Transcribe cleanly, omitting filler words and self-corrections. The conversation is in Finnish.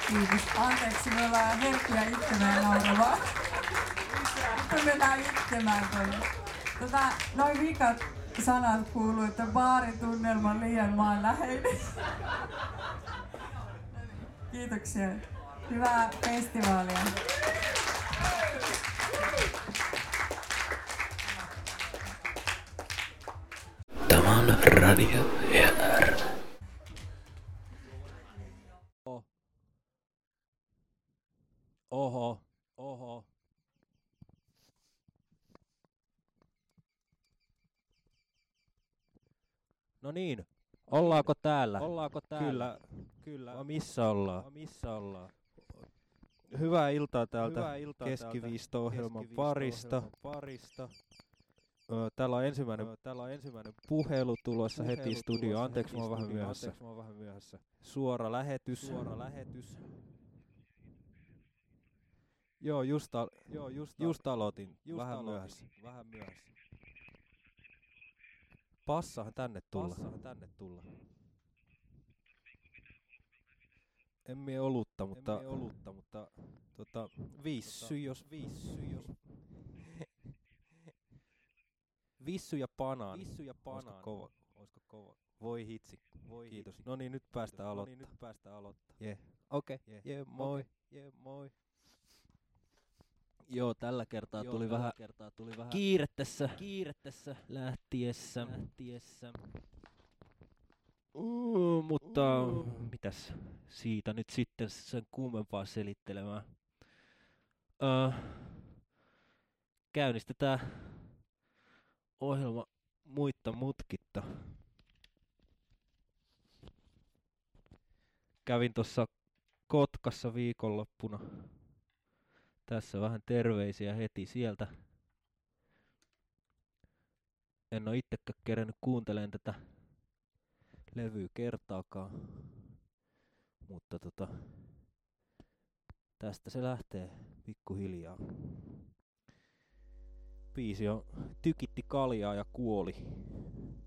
Kiitos. Anteeksi, me ollaan herkkiä itkemään nauramaan. Me mennään itkemään tuolla. Noin vikat sanat kuuluu, että baaritunnelma on liian maanläheinen. Kiitoksia. Hyvää festivaalia. Tämä on Radio HR. Oho. No niin, ollaanko täällä? Kyllä. Missä ollaan? Hyvää iltaa täältä Keskiviisto-ohjelman parista. Täällä on ensimmäinen puhelu tulossa heti studioon. Anteeksi, mä oon vähän myöhässä. Suora lähetys. Joo, just aloitin. Vähän myöhässä. Passahan tänne tulla. En mie olutta, mutta vissy jos. Vissu ja banaani. Oisko kova? Voi hitsi. Kiitos. No niin, nyt päästään aloittaa. Jee. Okei. Moi. Joo, tällä kertaa tuli vähän kiire tässä lähtiessä. Mutta mitäs siitä nyt sitten sen kuumempaa selittelemään. Käynnistetään ohjelma muitta mutkitta. Kävin tuossa Kotkassa viikonloppuna. Tässä vähän terveisiä heti sieltä. En oo itsekään kerennyt kuuntelemaan tätä levyä kertaakaan. Mutta tästä se lähtee pikkuhiljaa. Biisi on Tykitti kaljaa ja kuoli.